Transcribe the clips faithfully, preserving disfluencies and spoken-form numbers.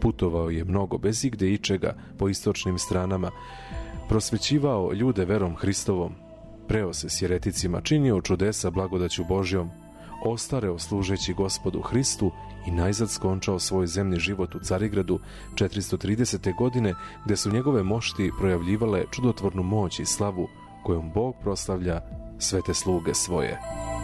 Putovao je mnogo bez igde ičega po istočnim stranama, prosvećivao ljude verom Hristovom, preo se s jereticima, činio čudesa blagodaću Božjom, ostareo služeći Gospodu Hristu i najzad skončao svoj zemlji život u Carigradu četiristo tridesete. godine, gde su njegove mošti projavljivale čudotvornu moć i slavu kojom Bog proslavlja svete sluge svoje.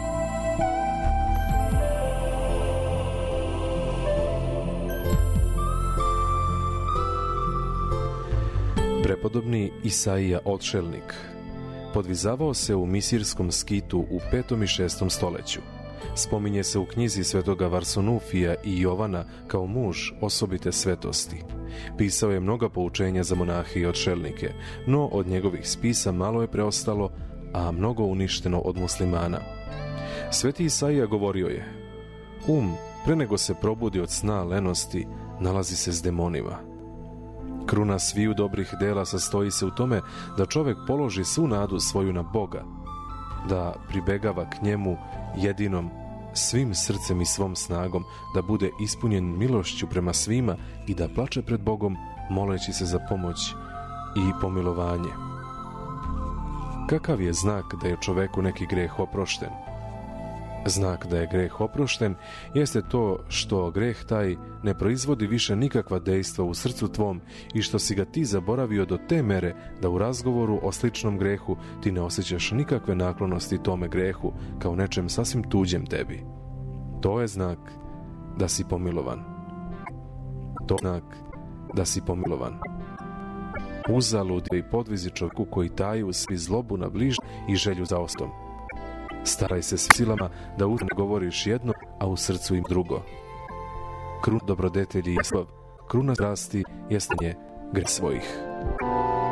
Prepodobni Isaija Odšelnik podvizavao se u misirskom skitu u petom i šestom stoleću. Spominje se u knjizi svetoga Varsunufija i Jovana kao muž osobite svetosti. Pisao je mnoga poučenja za monahe i odšelnike, no od njegovih spisa malo je preostalo, a mnogo uništeno od muslimana. Sveti Isaija govorio je: um, pre nego se probudi od sna lenosti, nalazi se s demonima. Kruna sviju dobrih dela sastoji se u tome da čovek položi svu nadu svoju na Boga, da pribegava k njemu jedinom svim srcem i svom snagom, da bude ispunjen milošću prema svima i da plače pred Bogom moleći se za pomoć i pomilovanje. Kakav je znak da je čoveku neki greh oprošten? Znak da je greh oprošten jeste to što greh taj ne proizvodi više nikakva dejstva u srcu tvom i što si ga ti zaboravio do te mere da u razgovoru o sličnom grehu ti ne osjećaš nikakve naklonosti tome grehu kao nečem sasvim tuđem tebi. To je znak da si pomilovan. To je znak da si pomilovan. Uzalud i podvizi čovjeku koji taju svi zlobu na bližnjem i želju za ostom. Staraj se s silama da usne govoriš jedno, a u srcu im drugo. Kruna dobrodetelji je slov, kruna strasti jeste nje greh svojih.